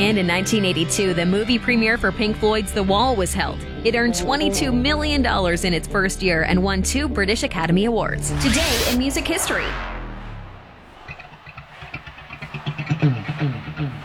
And in 1982, the movie premiere for Pink Floyd's The Wall was held. It earned $22 million in its first year and won 2 British Academy Awards. Today in music history.